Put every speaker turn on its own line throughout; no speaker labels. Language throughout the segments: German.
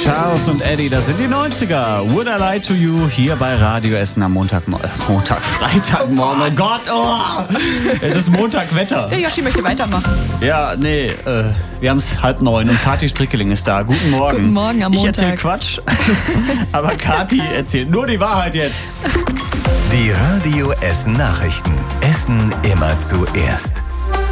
Charles und Eddie, das sind die 90er. Would I Lie to You hier bei Radio Essen am Freitagmorgen. Oh Gott, es ist Montagwetter.
Der Yoshi möchte weitermachen.
Ja, nee, wir haben es 8:30 und Kathi Strickeling ist da. Guten Morgen.
Guten Morgen am Montag.
Ich erzähle Quatsch, aber Kathi erzählt nur die Wahrheit jetzt.
Die Radio Essen Nachrichten. Essen immer zuerst.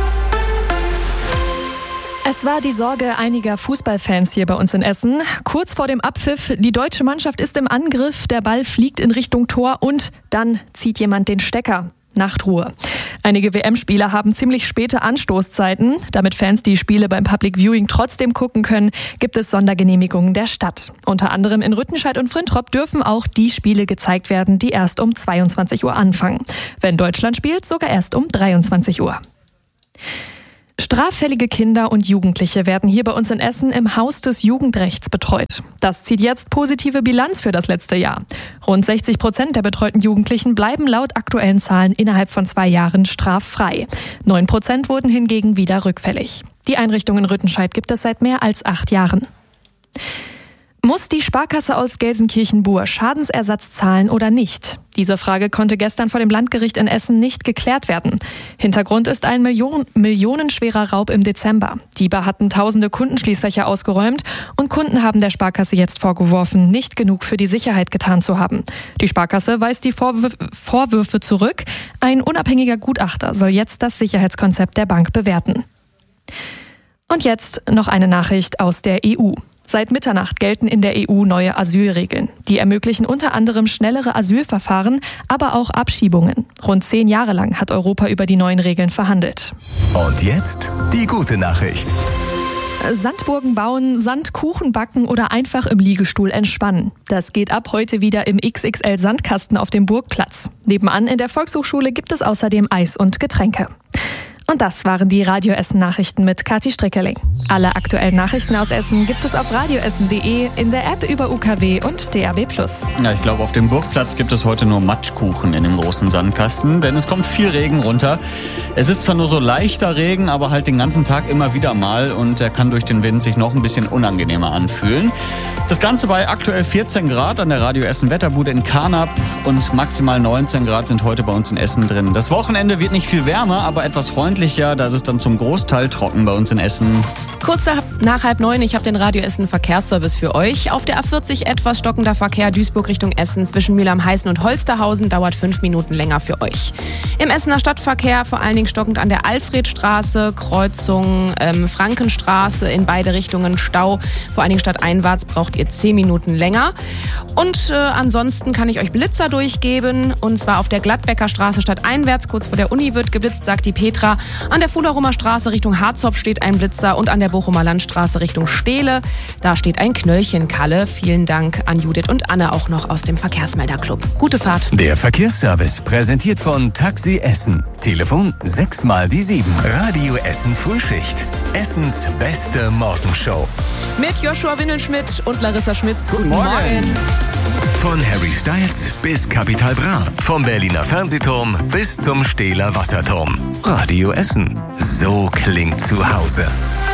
Es war die Sorge einiger Fußballfans hier bei uns in Essen. Kurz vor dem Abpfiff, die deutsche Mannschaft ist im Angriff, der Ball fliegt in Richtung Tor und dann zieht jemand den Stecker. Nachtruhe. Einige WM-Spieler haben ziemlich späte Anstoßzeiten. Damit Fans die Spiele beim Public Viewing trotzdem gucken können, gibt es Sondergenehmigungen der Stadt. Unter anderem in Rüttenscheid und Frintrop dürfen auch die Spiele gezeigt werden, die erst um 22 Uhr anfangen. Wenn Deutschland spielt, sogar erst um 23 Uhr. Straffällige Kinder und Jugendliche werden hier bei uns in Essen im Haus des Jugendrechts betreut. Das zieht jetzt positive Bilanz für das letzte Jahr. Rund 60% der betreuten Jugendlichen bleiben laut aktuellen Zahlen innerhalb von 2 Jahren straffrei. 9% wurden hingegen wieder rückfällig. Die Einrichtung in Rüttenscheid gibt es seit mehr als 8 Jahren. Muss die Sparkasse aus Gelsenkirchen-Bur Schadensersatz zahlen oder nicht? Diese Frage konnte gestern vor dem Landgericht in Essen nicht geklärt werden. Hintergrund ist ein millionenschwerer Raub im Dezember. Diebe hatten tausende Kundenschließfächer ausgeräumt und Kunden haben der Sparkasse jetzt vorgeworfen, nicht genug für die Sicherheit getan zu haben. Die Sparkasse weist die Vorwürfe zurück. Ein unabhängiger Gutachter soll jetzt das Sicherheitskonzept der Bank bewerten. Und jetzt noch eine Nachricht aus der EU. Seit Mitternacht gelten in der EU neue Asylregeln. Die ermöglichen unter anderem schnellere Asylverfahren, aber auch Abschiebungen. Rund 10 Jahre lang hat Europa über die neuen Regeln verhandelt.
Und jetzt die gute Nachricht.
Sandburgen bauen, Sandkuchen backen oder einfach im Liegestuhl entspannen. Das geht ab heute wieder im XXL Sandkasten auf dem Burgplatz. Nebenan in der Volkshochschule gibt es außerdem Eis und Getränke. Und das waren die Radio Essen Nachrichten mit Kathi Strickeling. Alle aktuellen Nachrichten aus Essen gibt es auf radioessen.de, in der App über UKW und DAB+.
Ja, ich glaube, auf dem Burgplatz gibt es heute nur Matschkuchen in dem großen Sandkasten, denn es kommt viel Regen runter. Es ist zwar nur so leichter Regen, aber halt den ganzen Tag immer wieder mal und er kann durch den Wind sich noch ein bisschen unangenehmer anfühlen. Das Ganze bei aktuell 14 Grad an der Radio Essen Wetterbude in Karnap und maximal 19 Grad sind heute bei uns in Essen drin. Das Wochenende wird nicht viel wärmer, aber etwas freundlicher. Da ist es dann zum Großteil trocken bei uns in Essen.
Kurz nach 8:30, ich habe den Radio Essen Verkehrsservice für euch. Auf der A40 etwas stockender Verkehr Duisburg Richtung Essen zwischen Mülheim-Heißen und Holsterhausen dauert 5 Minuten länger für euch. Im Essener Stadtverkehr vor allen Dingen stockend an der Alfredstraße, Kreuzung Frankenstraße in beide Richtungen Stau. Vor allen Dingen stadteinwärts braucht ihr 10 Minuten länger. Und ansonsten kann ich euch Blitzer durchgeben. Und zwar auf der Gladbecker Straße stadteinwärts, kurz vor der Uni wird geblitzt, sagt die Petra. An der Fuldarumer Straße Richtung Harzopf steht ein Blitzer und an der Bochumer Landstraße Richtung Stehle, da steht ein Knöllchen. Kalle, vielen Dank an Judith und Anne auch noch aus dem Verkehrsmelderclub. Gute Fahrt.
Der Verkehrsservice präsentiert von Taxi Essen. Telefon 6 mal die 7. Radio Essen Frühschicht. Essens beste Morgenshow.
Mit Joshua Windelschmidt und Larissa Schmitz.
Guten Morgen.
Von Harry Styles bis Capital Bra. Vom Berliner Fernsehturm bis zum Stehler Wasserturm. Radio Essen. So klingt zu Hause.